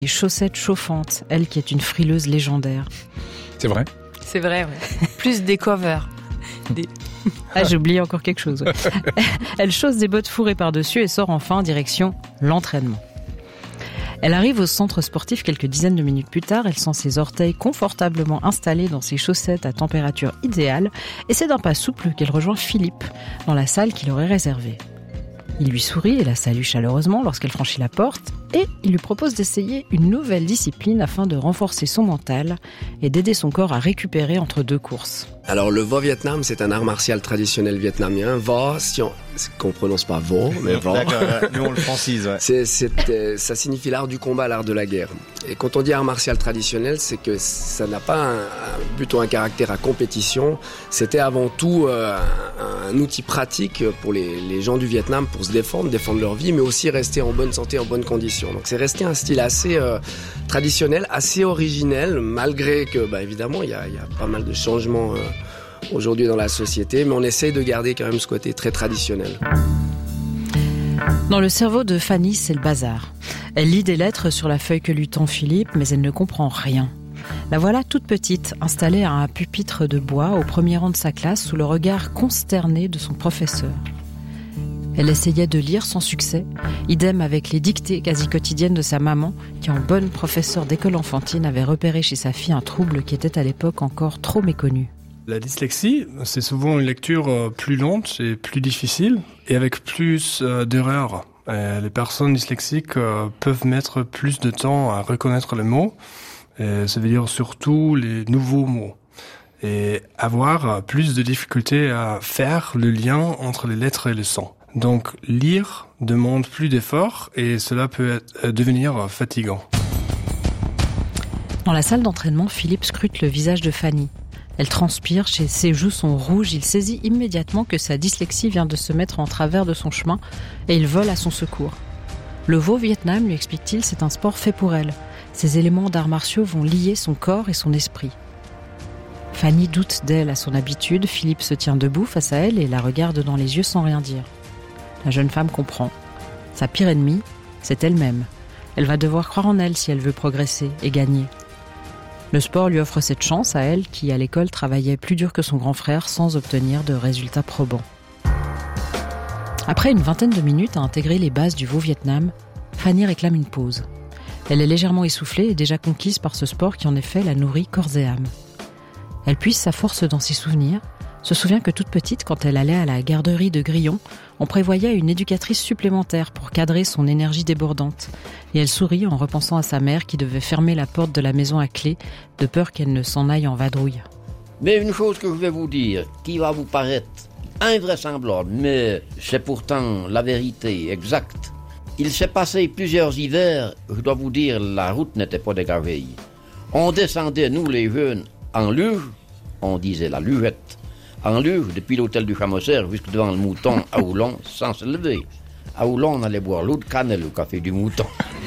Les chaussettes chauffantes, elle qui est une frileuse légendaire. C'est vrai. C'est vrai, ouais. Plus des covers. Ah, j'ai oublié encore quelque chose. Ouais. Elle chausse des bottes fourrées par-dessus et sort enfin en direction l'entraînement. Elle arrive au centre sportif quelques dizaines de minutes plus tard. Elle sent ses orteils confortablement installés dans ses chaussettes à température idéale. Et c'est d'un pas souple qu'elle rejoint Philippe dans la salle qu'il aurait réservée. Il lui sourit et la salue chaleureusement lorsqu'elle franchit la porte et il lui propose d'essayer une nouvelle discipline afin de renforcer son mental et d'aider son corps à récupérer entre deux courses. Alors le Va Vietnam, c'est un art martial traditionnel vietnamien. Va, qu'on prononce pas Va, mais Va. D'accord, nous on le francise. Ouais. Ça signifie l'art du combat, l'art de la guerre. Et quand on dit art martial traditionnel, c'est que ça n'a pas plutôt un caractère à compétition. C'était avant tout un outil pratique pour les gens du Vietnam pour se défendre leur vie, mais aussi rester en bonne santé, en bonnes conditions. Donc c'est resté un style assez traditionnel, assez originel, malgré que, évidemment, il y a pas mal de changements aujourd'hui dans la société, mais on essaye de garder quand même ce côté très traditionnel. Dans le cerveau de Fanny, c'est le bazar. Elle lit des lettres sur la feuille que lui tend Philippe, mais elle ne comprend rien. La voilà toute petite, installée à un pupitre de bois au premier rang de sa classe, sous le regard consterné de son professeur. Elle essayait de lire sans succès, idem avec les dictées quasi quotidiennes de sa maman, qui en bonne professeure d'école enfantine avait repéré chez sa fille un trouble qui était à l'époque encore trop méconnu. La dyslexie, c'est souvent une lecture plus lente et plus difficile, et avec plus d'erreurs. Les personnes dyslexiques peuvent mettre plus de temps à reconnaître les mots, et ça veut dire surtout les nouveaux mots, et avoir plus de difficultés à faire le lien entre les lettres et le son. Donc lire demande plus d'efforts et cela peut devenir fatigant. Dans la salle d'entraînement, Philippe scrute le visage de Fanny. Elle transpire, ses joues sont rouges, il saisit immédiatement que sa dyslexie vient de se mettre en travers de son chemin et il vole à son secours. Le Va Vietnam, lui explique-t-il, c'est un sport fait pour elle. Ces éléments d'arts martiaux vont lier son corps et son esprit. Fanny doute d'elle à son habitude, Philippe se tient debout face à elle et la regarde dans les yeux sans rien dire. La jeune femme comprend. Sa pire ennemie, c'est elle-même. Elle va devoir croire en elle si elle veut progresser et gagner. Le sport lui offre cette chance à elle qui, à l'école, travaillait plus dur que son grand frère sans obtenir de résultats probants. Après une vingtaine de minutes à intégrer les bases du Va Vietnam, Fanny réclame une pause. Elle est légèrement essoufflée et déjà conquise par ce sport qui en effet la nourrit corps et âme. Elle puise sa force dans ses souvenirs, se souvient que toute petite, quand elle allait à la garderie de Grillon, on prévoyait une éducatrice supplémentaire pour cadrer son énergie débordante. Et elle sourit en repensant à sa mère qui devait fermer la porte de la maison à clé, de peur qu'elle ne s'en aille en vadrouille. Mais une chose que je vais vous dire, qui va vous paraître invraisemblable, mais c'est pourtant la vérité exacte. Il s'est passé plusieurs hivers, je dois vous dire, la route n'était pas dégagée. On descendait, nous les jeunes, en luge, on disait la lugette, en luge depuis l'hôtel du Chamosser jusque devant le mouton à Oulon sans se lever. À Oulon, on allait boire l'eau de cannelle au café du mouton.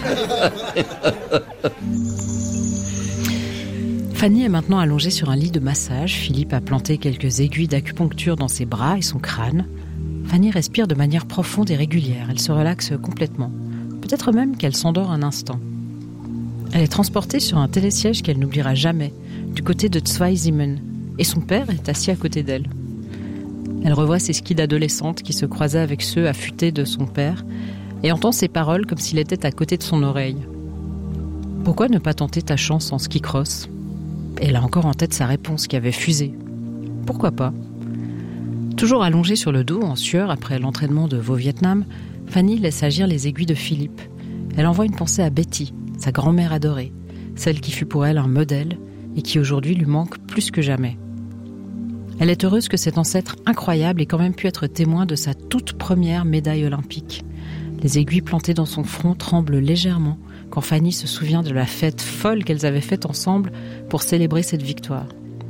Fanny est maintenant allongée sur un lit de massage. Philippe a planté quelques aiguilles d'acupuncture dans ses bras et son crâne. Fanny respire de manière profonde et régulière. Elle se relaxe complètement. Peut-être même qu'elle s'endort un instant. Elle est transportée sur un télésiège qu'elle n'oubliera jamais, du côté de Zweisimmen. Et son père est assis à côté d'elle. Elle revoit ses skis d'adolescente qui se croisaient avec ceux affûtés de son père et entend ses paroles comme s'il était à côté de son oreille. Pourquoi ne pas tenter ta chance en ski cross ? Et elle a encore en tête sa réponse qui avait fusé. Pourquoi pas ? Toujours allongée sur le dos, en sueur après l'entraînement de Va Vietnam, Fanny laisse agir les aiguilles de Philippe. Elle envoie une pensée à Betty, sa grand-mère adorée, celle qui fut pour elle un modèle et qui aujourd'hui lui manque plus que jamais. Elle est heureuse que cet ancêtre incroyable ait quand même pu être témoin de sa toute première médaille olympique. Les aiguilles plantées dans son front tremblent légèrement quand Fanny se souvient de la fête folle qu'elles avaient faite ensemble pour célébrer cette victoire.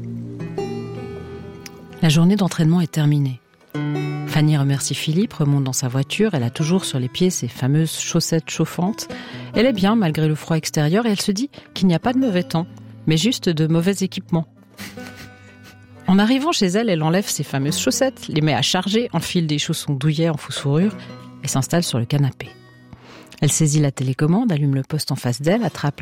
La journée d'entraînement est terminée. Fanny remercie Philippe, remonte dans sa voiture, elle a toujours sur les pieds ses fameuses chaussettes chauffantes. Elle est bien malgré le froid extérieur et elle se dit qu'il n'y a pas de mauvais temps, mais juste de mauvais équipements. En arrivant chez elle, elle enlève ses fameuses chaussettes, les met à charger, enfile des chaussons douillets en faux fourrure et s'installe sur le canapé. Elle saisit la télécommande, allume le poste en face d'elle, attrape